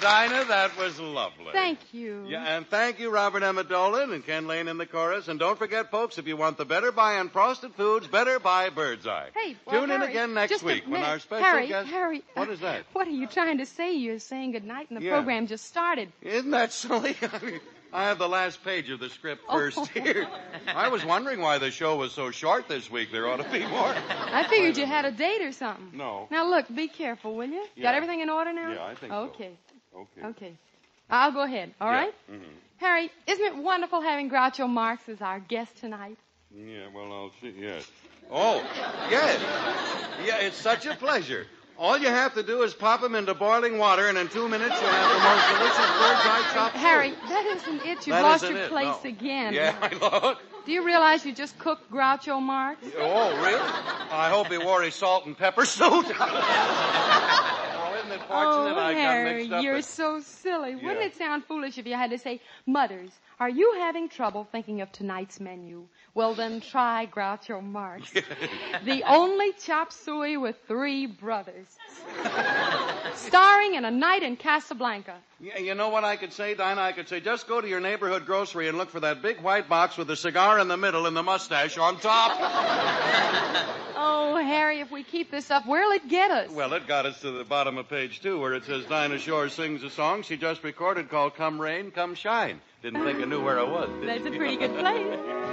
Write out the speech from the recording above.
Dinah, that was lovely. Thank you. Yeah, and thank you, Robert Emmet Dolan and Ken Lane in the chorus. And don't forget, folks, if you want the better buy on Frosted Foods, better buy Birdseye. Hey, Tune in Harry, again next just a week when minute. our special Harry, guest... Harry. What is that? What are you trying to say? You're saying goodnight and the program just started. Isn't that silly? I have the last page of the script first here. I was wondering why the show was so short this week. There ought to be more. I figured you had a date or something. No. Now, look, be careful, will you? Yeah. Got everything in order now? Yeah, I think okay. so. Okay. I'll go ahead, all right? Mm-hmm. Harry, isn't it wonderful having Groucho Marx as our guest tonight? Yeah, well, I'll see. Yes. Oh, yes. Yeah, it's such a pleasure. All you have to do is pop them into boiling water, and in 2 minutes you have the most delicious bird's eye chop. Harry, that isn't it. You've That lost isn't your it, place no. again. Yeah, I know. Do you realize you just cooked Groucho Marx? Oh, really? I hope he wore his salt and pepper suit. Oh, isn't it fortunate I got Harry, mixed up? you're so silly. Yeah. Wouldn't it sound foolish if you had to say, Mothers, are you having trouble thinking of tonight's menu? Well, then try Groucho Marx. The only chop suey with 3 brothers. Starring in A Night in Casablanca. Yeah, you know what I could say, Dinah? I could say, just go to your neighborhood grocery and look for that big white box with the cigar in the middle and the mustache on top. Oh, Harry, if we keep this up, where'll it get us? Well, it got us to the bottom of page 2 where it says Dinah Shore sings a song she just recorded called Come Rain, Come Shine. Didn't think I knew where I was. That's a pretty good place.